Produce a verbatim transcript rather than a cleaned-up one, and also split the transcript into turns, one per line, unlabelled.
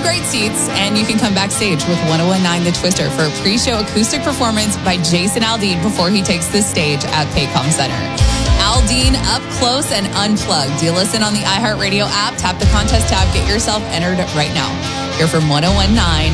great seats, and you can come backstage with ten nineteen The Twister for a pre-show acoustic performance by Jason Aldean before he takes the stage at Paycom Center. Aldean up close and unplugged. You listen on the iHeartRadio app, tap the contest tab, get yourself entered right now. Here from ten nineteen